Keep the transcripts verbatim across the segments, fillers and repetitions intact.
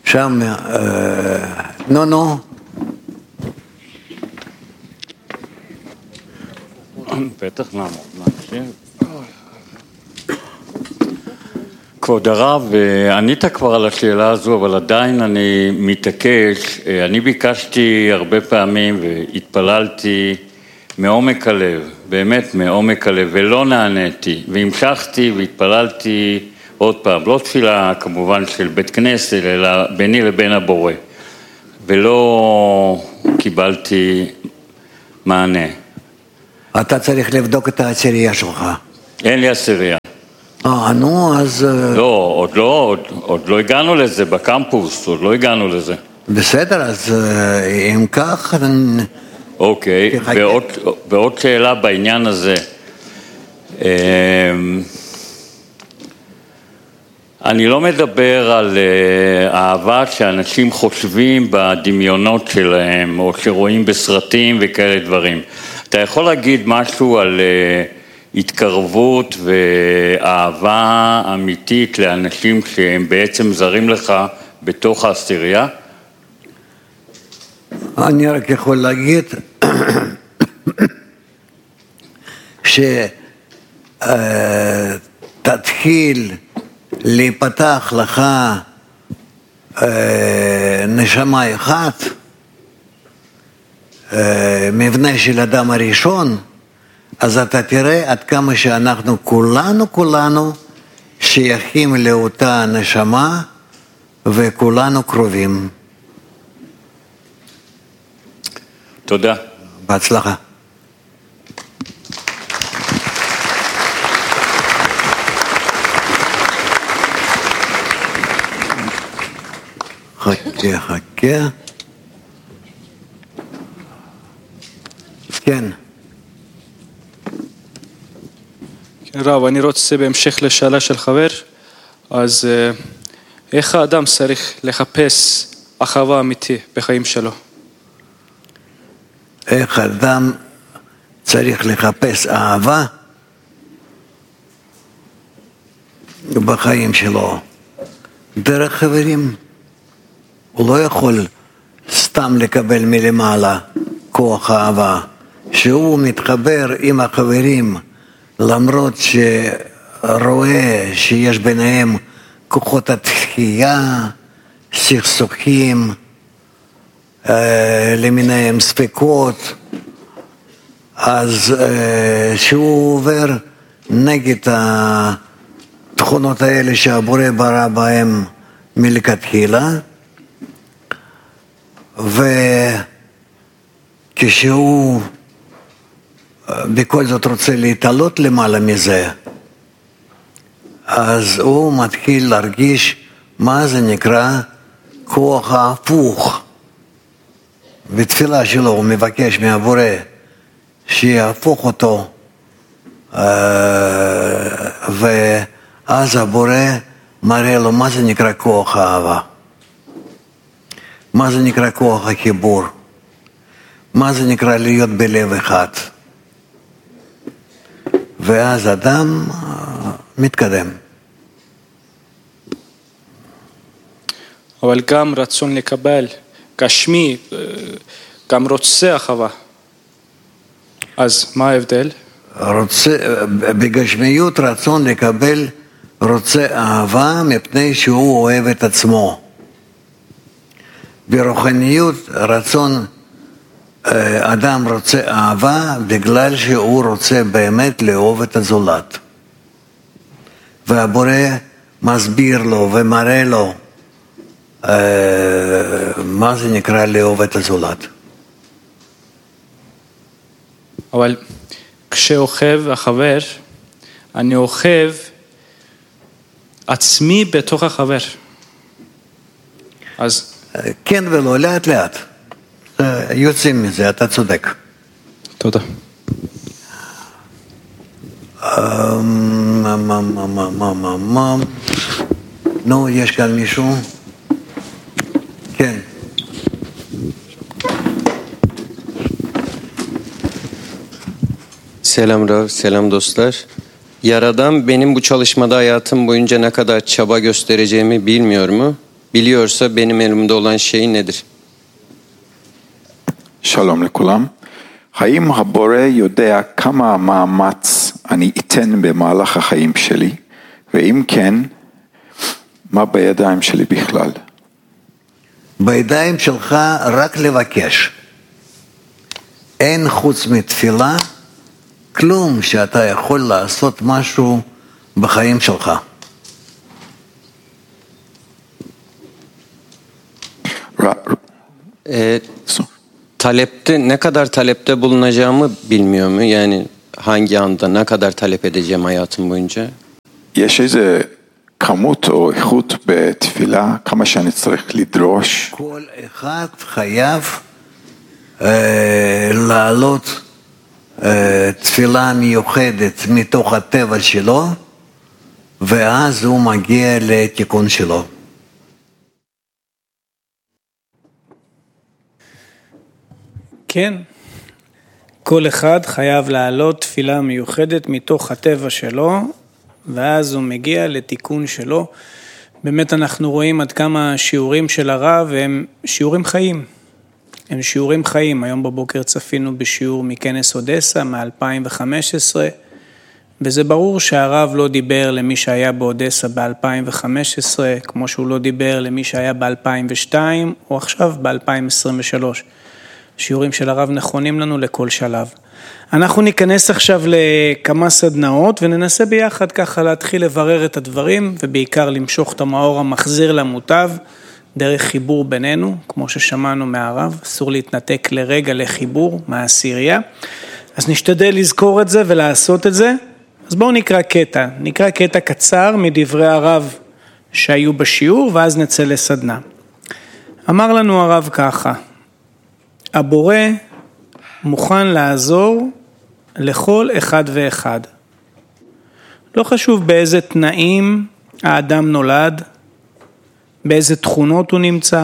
שם, נו נו. בטח נעמוד, נקשיב. כבוד הרב, ענית כבר על השאלה הזו, אבל עדיין אני מתעקש. אני ביקשתי הרבה פעמים והתפללתי מעומק הלב, באמת מעומק הלב, ולא נעניתי, והמשכתי והתפללתי עוד פעם, לא תפילה כמובן של בית כנסת, אלא ביני לבין הבורא, ולא קיבלתי מענה. אתה צריך לבדוק את העשירייה שלך. אין לי עשירייה. אה, נו, אז... לא, עוד לא, עוד, עוד לא הגענו לזה בקמפוס, עוד לא הגענו לזה. בסדר, אז אם כך... אוקיי, ועוד, ועוד שאלה בעניין הזה. אני לא מדבר על אהבה שאנשים חושבים בדמיונות שלהם, או שרואים בסרטים וכאלה דברים. אתה יכול להגיד משהו על התקרבות ואהבה אמיתית לאנשים שהם בעצם זרים לך בתוך העשירייה? אני רק יכול להגיד שתתחיל להיפתח לך נשמה אחת, מבנה של אדם הראשון, אז אתה תראה עד כמה שאנחנו כולנו כולנו שייכים לאותה נשמה וכולנו קרובים. תודה. בהצלחה. חכה, חכה. כן. רב, אני רוצה בהמשך לשאלה של חבר, אז איך האדם צריך לחפש אחווה אמיתית בחיים שלו? איך אדם צריך לחפש אהבה בחיים שלו? דרך חברים. הוא לא יכול סתם לקבל מלמעלה כוח אהבה. שהוא מתחבר עם החברים, למרות שרואה שיש ביניהם כוחות התחייה, סכסוכים, למיניהם ספקות, אז שהוא עובר נגד התכונות האלה שהבורא ברא בהם מלכתחילה, וכשהוא בכל זאת רוצה להתעלות למעלה מזה, אז הוא מתחיל להרגיש מה זה נקרא כוח ההפוך. בתפילה שלו הוא מבקש מהבורא שיהפוך אותו, ואז הבורא מראה לו מה זה נקרא כוח האהבה, מה זה נקרא כוח החיבור, מה זה נקרא להיות בלב אחד, ואז אדם מתקדם. אבל גם רצון לקבל גשמי, גם רוצה אחווה. אז מה ההבדל? רוצה, בגשמיות רצון לקבל רוצה אהבה מפני שהוא אוהב את עצמו. ברוחניות רצון אדם רוצה אהבה בגלל שהוא רוצה באמת לאהוב את הזולת. והבורא מסביר לו ומראה לו מה זה נקרא לאהוב את הזולת. אבל כשאוכב החבר, אני אוכב עצמי בתוך החבר. אז... כן ולא, לאט לאט. יוצאים מזה, אתה צודק. תודה. נו, יש כאן מישהו? כן. Selam Rav, selam dostlar. Yaradan benim bu çalışmada hayatım boyunca ne kadar çaba göstereceğimi bilmiyor mu? biliyorsa benim elimde olan şey nedir? שלום לכולם. האם הבורא יודע כמה מאמץ אני אתן במהלך החיים שלי, ואם כן, מה בידיים שלי בכלל? בידיים שלך רק לבקש. אין חוץ מתפילה, כלום שאתה יכול לעשות משהו בחיים שלך. Ee, talepte ne kadar talepte bulunacağımı bilmiyor mu? Yani hangi anda ne kadar talep edeceğim hayatım boyunca? יש איזה כמות או איכות בתפילה, כמה שאני צריך לדרוש? כל אחד חייב אה, לעלות אה, תפילה מיוחדת מתוך הטבע שלו, ואז הוא מגיע לתיקון שלו. כן, כל אחד חייב לעלות תפילה מיוחדת מתוך הטבע שלו, ואז הוא מגיע לתיקון שלו. באמת אנחנו רואים עד כמה השיעורים של הרב הם שיעורים חיים. הם שיעורים חיים. היום בבוקר צפינו בשיעור מכנס אודסה מ-אלפיים וחמש עשרה, וזה ברור שהרב לא דיבר למי שהיה באודסה ב-אלפיים וחמש עשרה, כמו שהוא לא דיבר למי שהיה ב-אלפיים ושתיים, או עכשיו ב-אלפיים עשרים ושלוש. שיעורים של הרב נכונים לנו לכל שלב. אנחנו ניכנס עכשיו לכמה סדנאות וננסה ביחד ככה להתחיל לברר את הדברים, ובעיקר למשוך את המאור המחזיר למוטב דרך חיבור בינינו, כמו ששמענו מהרב. אסור להתנתק לרגע לחיבור מהעשירייה, אז נשתדל לזכור את זה ולעשות את זה. אז בואו נקרא קטע, נקרא קטע קצר מדברי הרב שהיו בשיעור, ואז נצא לסדנה. אמר לנו הרב ככה: הבורא מוכן לעזור לכל אחד ואחד. לא חשוב באיזה תנאים האדם נולד, באיזה תכונות הוא נמצא,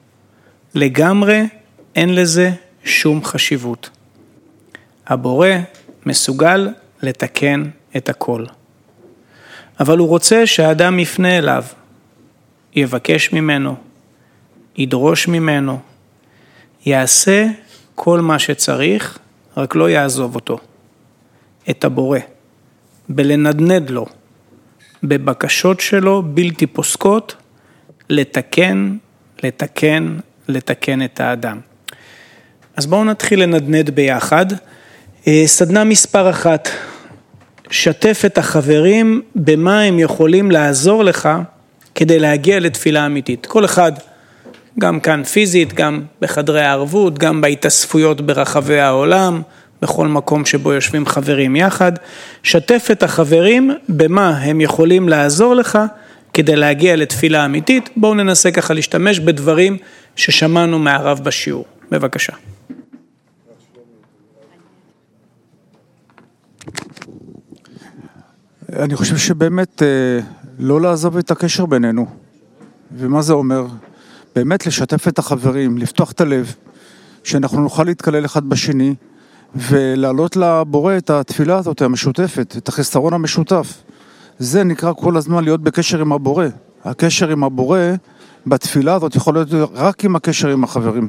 לגמרי אין לזה שום חשיבות. הבורא מסוגל לתקן את הכל. אבל הוא רוצה שהאדם יפנה אליו, יבקש ממנו, ידרוש ממנו, יעשה כל מה שצריך, רק לא יעזוב אותו, את הבורא, בלנדנד לו, בבקשות שלו בלתי פוסקות, לתקן, לתקן, לתקן את האדם. אז בואו נתחיל לנדנד ביחד. סדנה מספר אחת, שתף את החברים במה הם יכולים לעזור לך כדי להגיע לתפילה אמיתית. כל אחד, גם כאן פיזית, גם בחדרי הערבות, גם בהתאספויות ברחבי העולם, בכל מקום שבו יושבים חברים יחד. שתף את החברים במה הם יכולים לעזור לך כדי להגיע לתפילה אמיתית. בואו ננסה ככה להשתמש בדברים ששמענו מהרב בשיעור. בבקשה. אני חושב שבאמת לא לעזוב את הקשר בינינו. ומה זה אומר? באמת לשתף את החברים, לפתוח את הלב, שאנחנו נוכל להתקלל אחד בשני, ולהעלות לבורא את התפילה הזאת המשותפת, את החסרון המשותף. זה נקרא כל הזמן להיות בקשר עם הבורא. הקשר עם הבורא בתפילה הזאת יכול להיות רק עם הקשר עם החברים.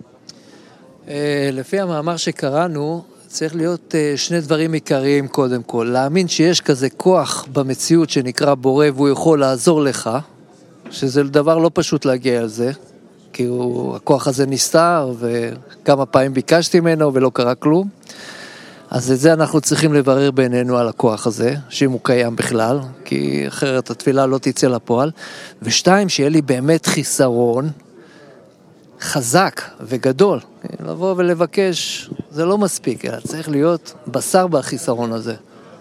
לפי המאמר שקראנו, צריך להיות שני דברים עיקריים קודם כל. להאמין שיש כזה כוח במציאות שנקרא בורא, והוא יכול לעזור לך, שזה דבר לא פשוט להגיע על זה, כי הוא, הכוח הזה נסתר, וכמה פעמים ביקשתי ממנו ולא קרה כלום. אז את זה אנחנו צריכים לברר בינינו על הכוח הזה, שאם הוא קיים בכלל, כי אחרת התפילה לא תצא לפועל. ושתיים, שיהיה לי באמת חיסרון חזק וגדול. לבוא ולבקש, זה לא מספיק, אלא צריך להיות בשר בחיסרון הזה.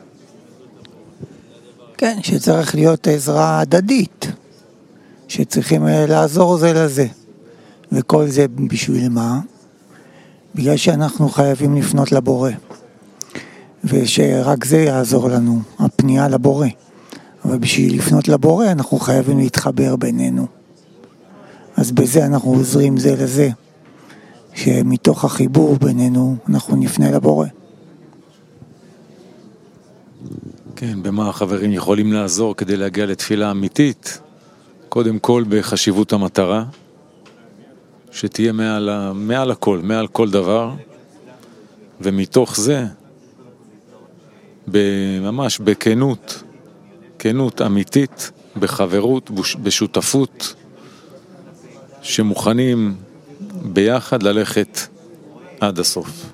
כן, שצריך להיות עזרה הדדית, שצריכים לעזור זה לזה. וכל זה בשביל מה? בגלל שאנחנו חייבים לפנות לבורא. ושרק זה יעזור לנו, הפנייה לבורא. אבל בשביל לפנות לבורא אנחנו חייבים להתחבר בינינו. אז בזה אנחנו עוזרים זה לזה, שמתוך החיבור בינינו אנחנו נפנה לבורא. כן, במה החברים יכולים לעזור כדי להגיע לתפילה אמיתית? קודם כל בחשיבות המטרה, שתהיה מעל, מעל הכל, מעל כל דבר, ומתוך זה, ממש בכנות, כנות אמיתית, בחברות, בשותפות, שמוכנים ביחד ללכת עד הסוף.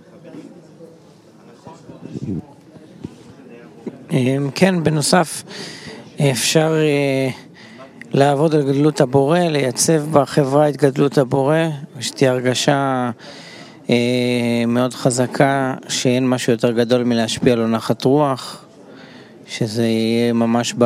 כן, בנוסף, אפשר לעבוד על גדלות הבורא, לייצב בחברה את גדלות הבורא, ושתהיה הרגשה מאוד חזקה שאין משהו יותר גדול מלהשפיע על נחת רוח, שזה יהיה ממש